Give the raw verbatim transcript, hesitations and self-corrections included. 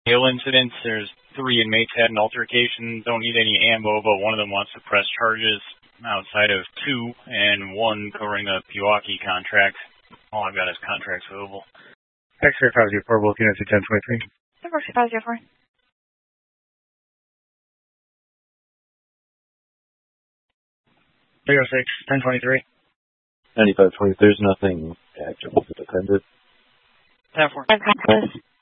Hail incidents. There's three inmates had an altercation. Don't need any ammo, but one of them wants to press charges outside of two, and one covering the Pewaukee contract. All I've got is contracts available. X-ray five zero four, both units at ten twenty-three. X-ray five zero four. three oh six, ten twenty-three. ninety-five twenty, there's nothing active with the defendant. ten four.